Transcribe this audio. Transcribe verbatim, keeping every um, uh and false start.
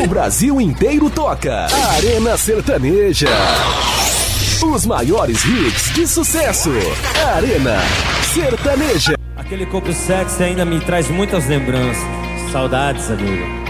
O Brasil inteiro toca. Arena Sertaneja. Os maiores hits de sucesso. Arena Sertaneja. Aquele corpo sexy ainda me traz muitas lembranças. Saudades, amigo.